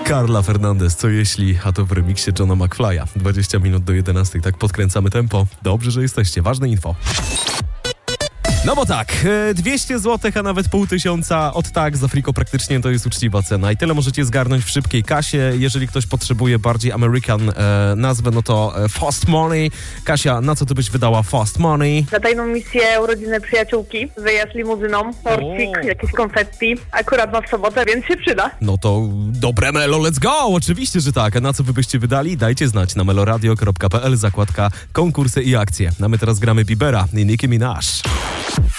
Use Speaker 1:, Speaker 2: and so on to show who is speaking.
Speaker 1: Carla Fernandez, co jeśli, a to w remiksie Johna McFly'a. 20 minut do 11, tak podkręcamy tempo. Dobrze, że jesteście. Ważne info. No bo tak, 200 zł, a nawet 500 od tak za friko praktycznie to jest uczciwa cena i tyle możecie zgarnąć w szybkiej kasie. Jeżeli ktoś potrzebuje bardziej American nazwę, no to Fast Money. Kasia, na co ty byś wydała Fast Money?
Speaker 2: Na tajną misję urodziny przyjaciółki, wyjazd limuzyną, torcik, jakieś konfetti. Akurat ma w sobotę, więc się przyda.
Speaker 1: No to dobre Melo, let's go! Oczywiście, że tak. A na co wy byście wydali? Dajcie znać na meloradio.pl, zakładka konkursy i akcje. A my teraz gramy Biebera i Nicki Minaj.